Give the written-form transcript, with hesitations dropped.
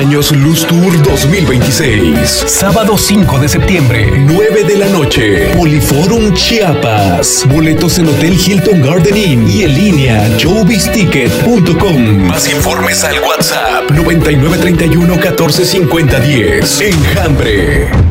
años Luz Tour 2026. Sábado 5 de septiembre, 9 de la noche. Poliforum Chiapas. Boletos en Hotel Hilton Garden Inn y en línea showbizticket.com. Más informes al WhatsApp 9931 145010. Enjambre.